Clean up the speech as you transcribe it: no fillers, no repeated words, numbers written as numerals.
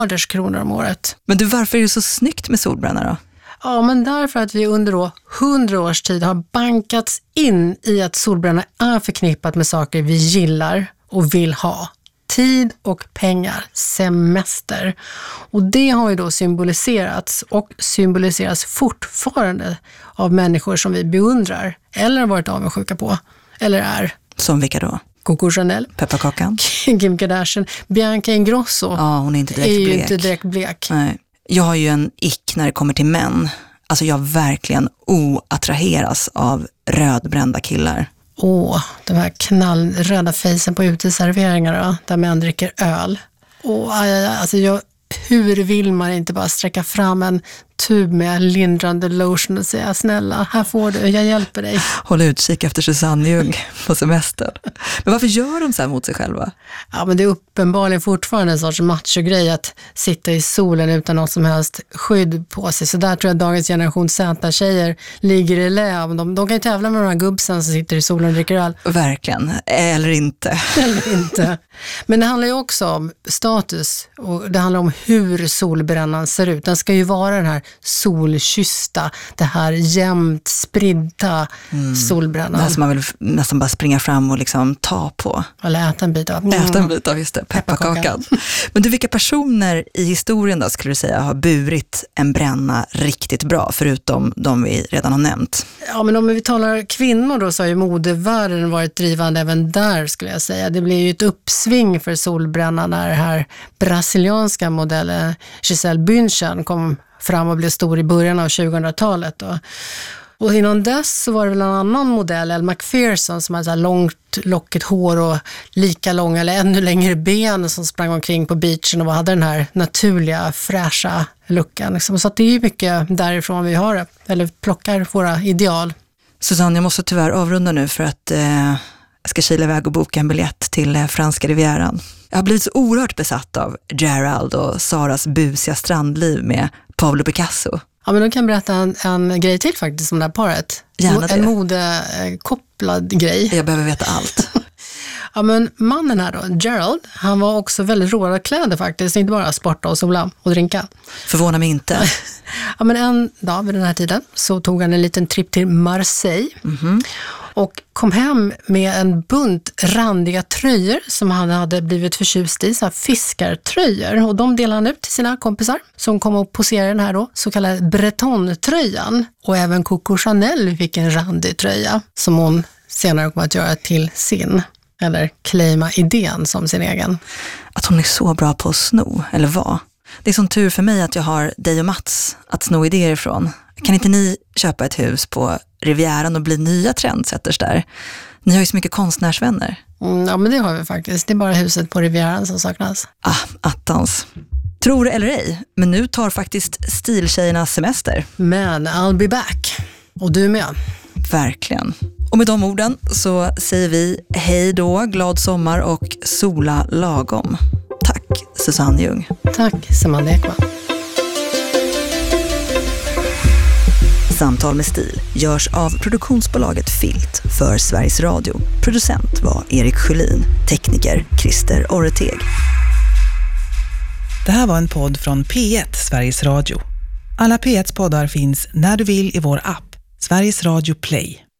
kronor om året. Men du, varför är det så snyggt med solbränna då? Ja, men därför att vi under då 100 års tid har bankats in i att solbränna är förknippat med saker vi gillar och vill ha. Tid och pengar, semester. Och det har ju då symboliserats och symboliseras fortfarande av människor som vi beundrar eller har varit avundsjuka på. Eller är. Som vilka då? Coco Chanel, Pepparkakan, Kim Kardashian, Bianca Ingrosso. Ja, hon är inte direkt är blek. ju inte direkt blek. Nej. Jag har ju en ick när det kommer till män. Alltså jag verkligen oattraheras av rödbrända killar. De här knallröda fejsen på uteserveringar då, där män dricker öl. Alltså hur vill man inte bara sträcka fram en tub med lindrande lotion och säga snälla, här får du, jag hjälper dig. Håll utkik efter Susanne Ljung på semester. Men varför gör de så här mot sig själva? Ja, men det är uppenbarligen fortfarande en sorts macho-grej att sitta i solen utan något som helst skydd på sig. Så där tror jag dagens generation Z-tjejer ligger i lä. De kan ju tävla med de här gubbsen som sitter i solen och dricker öl. Verkligen, eller inte. Eller inte. Men det handlar ju också om status och det handlar om hur solbrännan ser ut. Den ska ju vara den här solkyssta, det här jämnt spridda solbrännan. Det här som man vill nästan bara springa fram och liksom ta på. Eller äta en bit av. Äta en bit av, just det, pepparkakan. Men du, vilka personer i historien då skulle du säga har burit en bränna riktigt bra, förutom de vi redan har nämnt? Ja, men om vi talar kvinnor då så har ju modevärlden varit drivande även där skulle jag säga. Det blir ju ett uppsving för solbrännan när det här brasilianska modellen Gisele Bündchen kom fram och blev stor i början av 2000-talet. Och innan dess så var det väl en annan modell, Elle Macpherson, som hade så här långt lockigt hår och lika långa eller ännu längre ben som sprang omkring på beachen och hade den här naturliga, fräscha looken. Så att det är ju mycket därifrån vi har det, eller plockar våra ideal. Susanne, jag måste tyvärr avrunda nu för att jag ska kila iväg och boka en biljett till franska rivieran. Jag har blivit så oerhört besatt av Gerald och Saras busiga strandliv med Pablo Picasso. Ja, men då kan jag berätta en grej till faktiskt om det här paret. Gärna det. En modekopplad grej. Jag behöver veta allt. Ja, men mannen här då, Gerald, han var också väldigt råda kläder faktiskt. Inte bara sporta och sola och drinka. Förvånar mig inte. Ja, men en dag vid den här tiden så tog han en liten trip till Marseille. Och kom hem med en bunt randiga tröjor som han hade blivit förtjust i, så här fiskartröjor. Och de delade han ut till sina kompisar som kom och poserade den här då, så kallade Breton-tröjan. Och även Coco Chanel fick en randig tröja som hon senare kom att göra till sin, eller claima idén som sin egen. Att hon är så bra på att sno, eller vad? Det är sån tur för mig att jag har dig och Mats att sno idéer ifrån. Kan inte ni köpa ett hus på Rivieran och bli nya trendsetters där? Ni har ju så mycket konstnärsvänner. Ja, men det har vi faktiskt. Det är bara huset på Rivieran som saknas. Attans. Tror det eller ej, men nu tar faktiskt stiltjejernas semester. Men I'll be back. Och du med. Verkligen. Och med de orden så säger vi hej då, glad sommar och sola lagom. Tack Susanne Ljung. Tack Samantha Ekman. Samtal med stil görs av produktionsbolaget Filt för Sveriges Radio. Producent var Erik Sjölin, tekniker Christer Orreteg. Det här var en podd från P1, Sveriges Radio. Alla P1s poddar finns när du vill i vår app, Sveriges Radio Play.